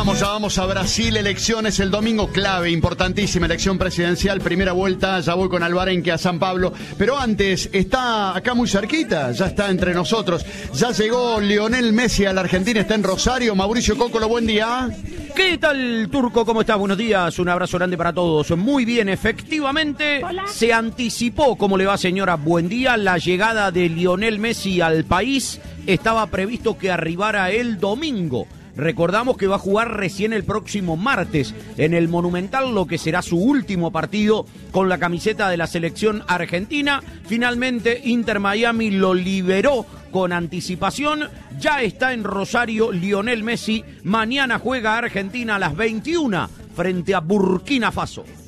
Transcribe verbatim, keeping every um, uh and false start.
vamos, ya vamos a Brasil, elecciones el domingo, clave, importantísima elección presidencial, primera vuelta, ya voy con Alvarenque a San Pablo, pero antes, está acá muy cerquita, ya está entre nosotros, ya llegó Lionel Messi a la Argentina, está en Rosario. Mauricio Cócolo, buen día. ¿Qué tal, Turco? ¿Cómo estás? Buenos días, un abrazo grande para todos. Muy bien, efectivamente, Hola. Se anticipó, ¿cómo le va, señora? Buen día, la llegada de Lionel Messi al país. Estaba previsto que arribara el domingo. Recordamos que va a jugar recién el próximo martes en el Monumental, lo que será su último partido con la camiseta de la selección argentina. Finalmente, Inter Miami lo liberó con anticipación. Ya está en Rosario Lionel Messi. Mañana juega Argentina a las veintiuna frente a Burkina Faso.